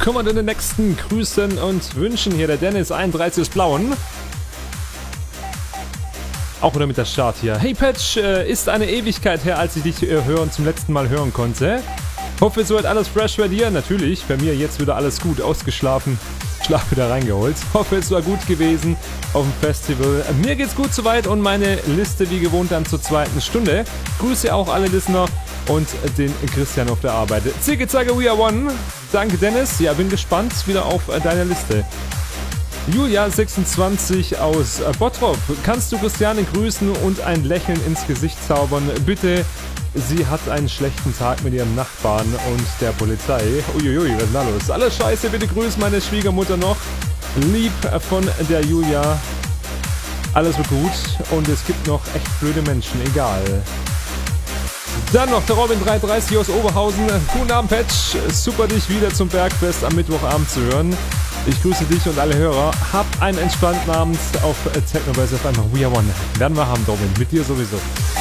Kommen wir den nächsten grüßen und wünschen. Hier der Dennis 31 aus Blauen. Auch wieder mit der Start hier. Hey Patch, ist eine Ewigkeit her, als ich dich zum letzten Mal hören konnte. Hoffe, soweit alles fresh bei dir. Natürlich, bei mir jetzt wieder alles gut, ausgeschlafen. Schlaf wieder reingeholt. Hoffe, es war gut gewesen auf dem Festival. Mir geht's gut soweit und meine Liste wie gewohnt dann zur zweiten Stunde. Grüße auch alle Listener und den Christian auf der Arbeit. Zicke Zacke, we are one. Danke Dennis. Ja, bin gespannt wieder auf deine Liste. Julia 26 aus Bottrop. Kannst du Christiane grüßen und ein Lächeln ins Gesicht zaubern? Bitte, sie hat einen schlechten Tag mit ihrem Nachbarn und der Polizei. Uiuiui, was ist da los? Alles scheiße, bitte grüß meine Schwiegermutter noch. Lieb von der Julia. Alles wird gut und es gibt noch echt blöde Menschen, egal. Dann noch der Robin 330 aus Oberhausen. Guten Abend, Patch. Super, dich wieder zum Bergfest am Mittwochabend zu hören. Ich grüße dich und alle Hörer. Hab einen entspannten Abend auf Technobass auf einfach We Are One. Werden wir haben, Robin. Mit dir sowieso.